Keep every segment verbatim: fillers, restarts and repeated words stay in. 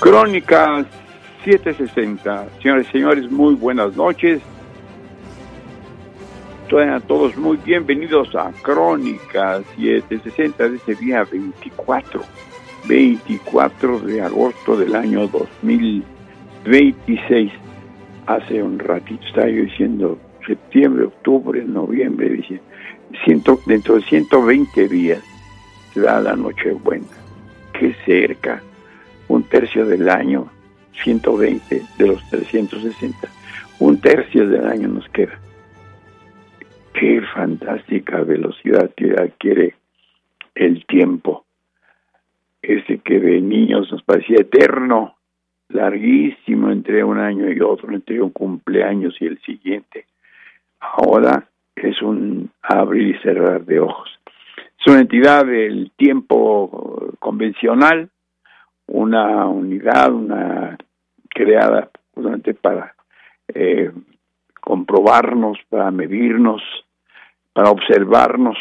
Crónicas setecientos sesenta. Señores y señores, muy buenas noches. Sean todos muy bienvenidos a Crónicas setecientos sesenta de este día veinticuatro de agosto del año dos mil veintiséis. Hace un ratito estaba yo diciendo septiembre, octubre, noviembre, diciendo, ciento, dentro de ciento veinte días se da la Nochebuena. Qué cerca, un tercio del año, ciento veinte de los trescientos sesenta, un tercio del año nos queda. Qué fantástica velocidad que adquiere el tiempo. Ese que de niños nos parecía eterno, larguísimo entre un año y otro, entre un cumpleaños y el siguiente. Ahora es un abrir y cerrar de ojos. Es una entidad del tiempo convencional, una unidad, una creada justamente para eh, comprobarnos, para medirnos, para observarnos.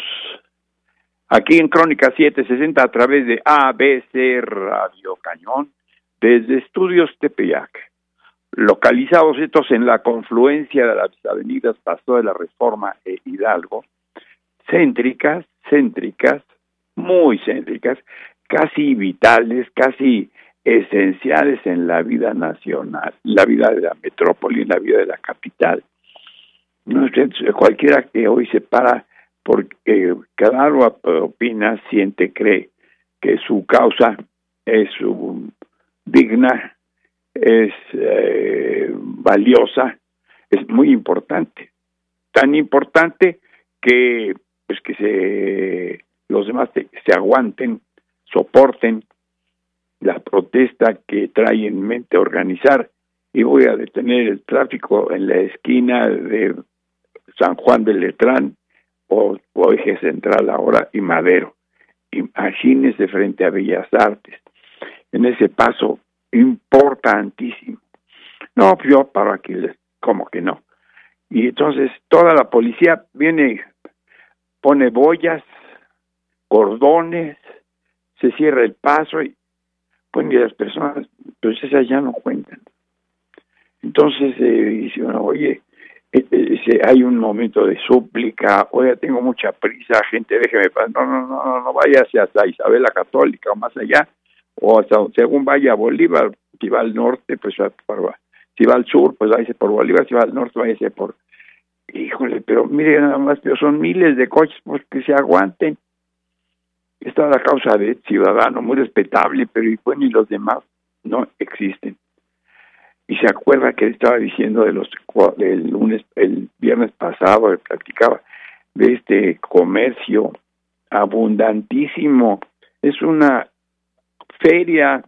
Aquí en Crónica setecientos sesenta a través de A B C Radio Cañón, desde Estudios Tepeyac, localizados estos en la confluencia de las avenidas Paseo de la Reforma e Hidalgo, céntricas, céntricas, muy céntricas, casi vitales, casi esenciales en la vida nacional, la vida de la metrópoli, en la vida de la capital. No sé, cualquiera que hoy se para porque cada uno opina, siente, cree que su causa es um, digna, es eh, valiosa, es muy importante, tan importante que pues que se los demás te, se aguanten, soporten la protesta que trae en mente organizar. Y voy a detener el tráfico en la esquina de San Juan de Letrán o, o Eje Central ahora y Madero. Imagínense frente a Bellas Artes, en ese paso importantísimo. No, yo paro aquí, como que no. Y entonces toda la policía viene, pone boyas, cordones, se cierra el paso y pone las personas, pues esas ya no cuentan. Entonces eh, dice uno, oye, eh, eh, hay un momento de súplica, oye, tengo mucha prisa, gente, déjeme pasar. No, no, no, no, no vaya hacia hasta Isabel la Católica o más allá, o hasta según vaya a Bolívar. Si va al norte, pues va por, si va al sur, pues váyase por Bolívar, si va al norte, váyase por... Híjole, pero mire nada más, pero son miles de coches, pues que se aguanten. Esta es la causa de ciudadano, muy respetable, pero y bueno, y los demás no existen. Y se acuerda que estaba diciendo de los del lunes, el viernes pasado, que platicaba de este comercio abundantísimo. Es una feria,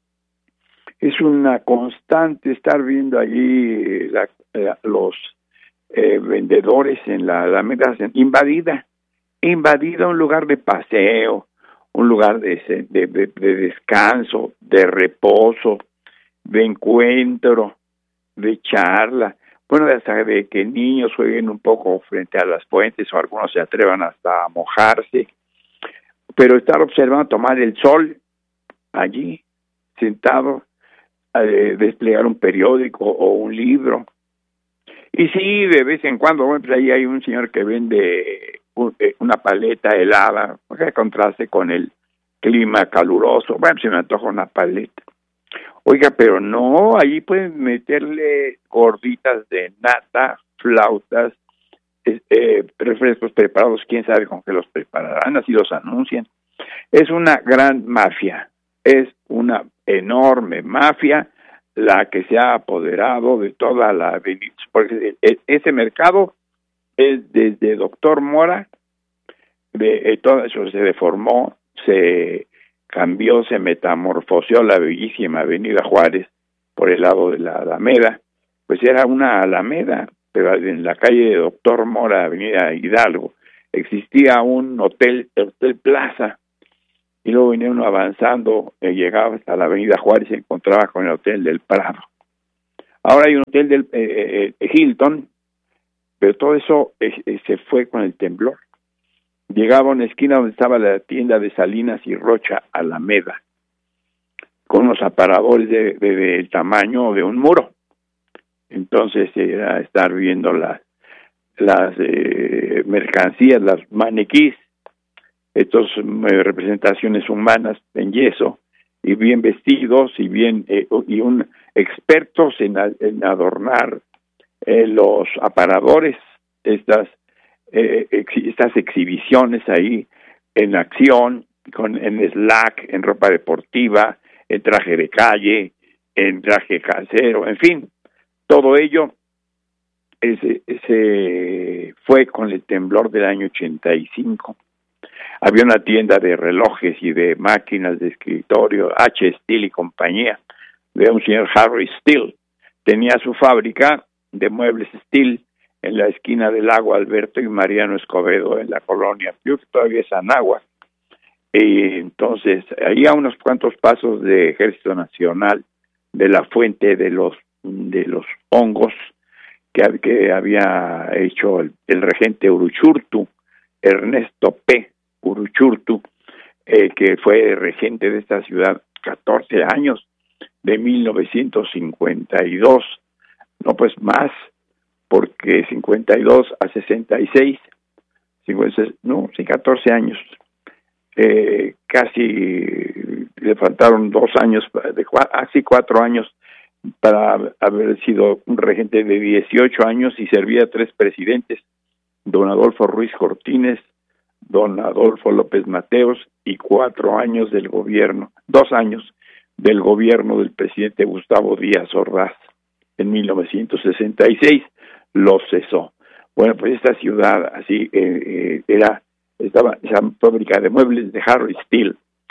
es una constante estar viendo allí la, la, los eh, vendedores en la Alameda invadida, invadida un lugar de paseo, un lugar de, de, de, de descanso, de reposo, de encuentro, de charla, bueno, hasta de que niños jueguen un poco frente a las fuentes o algunos se atrevan hasta a mojarse, pero estar observando tomar el sol allí, sentado, a desplegar un periódico o un libro. Y sí, de vez en cuando, bueno, pues ahí hay un señor que vende una paleta helada, que contraste con el clima caluroso. Bueno, se me antoja una paleta. Oiga, pero no, allí pueden meterle gorditas de nata, flautas, eh, refrescos preparados, quién sabe con qué los prepararán, así los anuncian. Es una gran mafia, es una enorme mafia la que se ha apoderado de toda la avenida, porque ese mercado es desde Doctor Mora, de, de todo eso se deformó, se cambió, se metamorfoseó la bellísima Avenida Juárez por el lado de la Alameda, pues era una Alameda, pero en la calle de Doctor Mora, Avenida Hidalgo, existía un hotel, el Hotel Plaza, y luego venía uno avanzando, eh, llegaba hasta la Avenida Juárez y se encontraba con el Hotel del Prado. Ahora hay un hotel del eh, eh, Hilton, pero todo eso eh, se fue con el temblor. Llegaba a una esquina donde estaba la tienda de Salinas y Rocha, Alameda. con unos aparadores de, de, del tamaño de un muro. Entonces era estar viendo las las eh, mercancías, las maniquís, estas eh, representaciones humanas en yeso, y bien vestidos y bien eh, y un expertos en, en adornar eh, los aparadores, estas eh, ex, estas exhibiciones ahí en acción, con en slack, en ropa deportiva, en traje de calle, en traje casero, en fin, todo ello ese, ese fue con el temblor del año ochenta y cinco. Había una tienda de relojes y de máquinas de escritorio, H. Steele y compañía, de un señor Harry Steele. Tenía su fábrica de muebles Steele en la esquina del Lago Alberto y Mariano Escobedo, en la colonia, yo que todavía es Anáhuac. Y entonces, ahí a unos cuantos pasos de Ejército Nacional, de la fuente de los de los hongos que, que había hecho el, el regente Uruchurtu, Ernesto P. Uruchurtu, eh, que fue regente de esta ciudad catorce años, de mil novecientos cincuenta y dos, no pues más, porque cincuenta y dos a sesenta y seis, cincuenta y seis, no, sí, catorce años, eh, casi le faltaron dos años, de casi cuatro años, para haber sido un regente de dieciocho años y servía a tres presidentes, don Adolfo Ruiz Cortines, don Adolfo López Mateos, y cuatro años del gobierno, dos años del gobierno del presidente Gustavo Díaz Ordaz. En mil novecientos sesenta y seis lo cesó. Bueno, pues esta ciudad así eh, eh, era, estaba esa fábrica de muebles de Harry Steele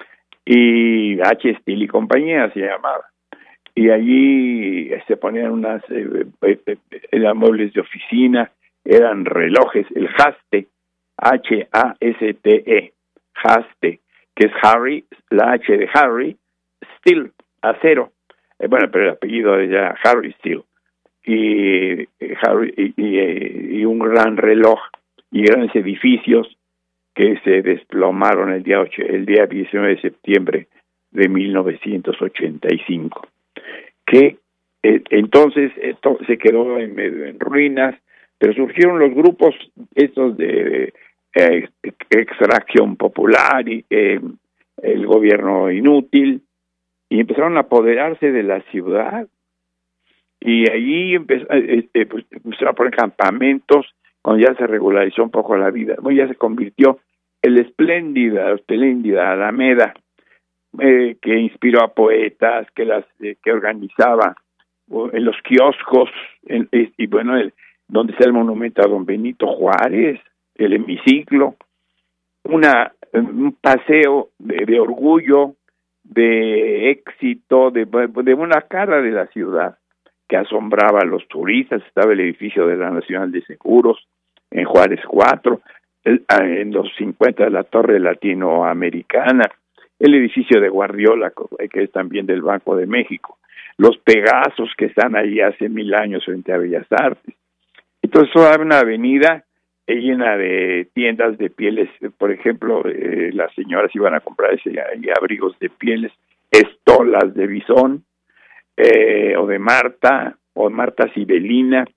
y H. Steele y compañía se llamaba. Y allí se ponían unas, eh, eh, eran muebles de oficina, eran relojes, el Haste, H A S T E, Haste, que es Harry, la H de Harry, Steele, acero, eh, bueno, pero el apellido era Harry Steele, y, eh, Harry, y, y, y un gran reloj, y grandes edificios que se desplomaron el día, ocho, el día diecinueve de septiembre de mil novecientos ochenta y cinco. Que eh, entonces esto se quedó en, en ruinas, pero surgieron los grupos estos de eh, extracción popular y eh, el gobierno inútil, y empezaron a apoderarse de la ciudad, y allí empezó, eh, eh, pues, empezaron a poner campamentos, cuando ya se regularizó un poco la vida, bueno, ya se convirtió en la espléndida, espléndida Alameda, Eh, que inspiró a poetas, que las eh, que organizaba uh, en los kioscos, en, y, y bueno, el, donde está el monumento a don Benito Juárez, el hemiciclo, una un paseo de, de orgullo, de éxito, de, de una cara de la ciudad que asombraba a los turistas. Estaba el edificio de la Nacional de Seguros en Juárez cuatro, el, en los cincuenta de la Torre Latinoamericana, el edificio de Guardiola, que es también del Banco de México, los Pegasos que están ahí hace mil años frente a Bellas Artes. Entonces, toda una avenida llena de tiendas de pieles, por ejemplo, eh, las señoras iban a comprar ese, y abrigos de pieles, estolas de bisón, eh, o de Marta, o Marta Sibelina,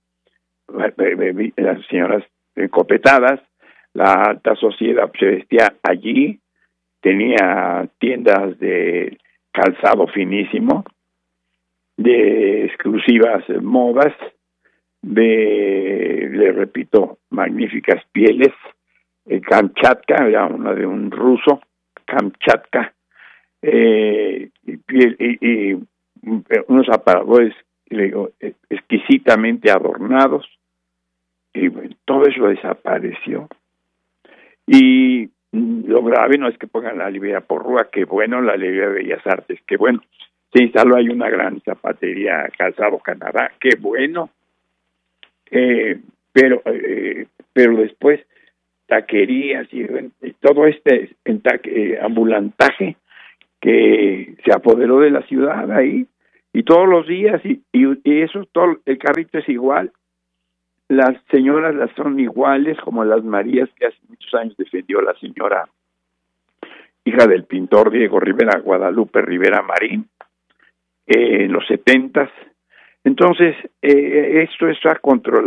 las señoras encopetadas. La alta sociedad se vestía allí, tenía tiendas de calzado finísimo, de exclusivas modas, de, le repito, magníficas pieles, eh, Kamchatka, era una de un ruso, Kamchatka, eh, y, piel, y, y unos aparadores, le digo, exquisitamente adornados, y bueno, todo eso desapareció. Y lo grave no es que pongan la librería Porrúa, que bueno, la librería de Bellas Artes, que bueno, se instaló ahí una gran zapatería, Calzado Canadá, qué bueno, eh, pero eh, pero después taquerías y, y todo este entaque, eh, ambulantaje que se apoderó de la ciudad ahí, y todos los días, y, y, y eso, todo el carrito es igual. Las señoras las son iguales como las Marías que hace muchos años defendió la señora hija del pintor Diego Rivera, Guadalupe Rivera Marín, eh, en los setentas. Entonces, eh, esto está controlado.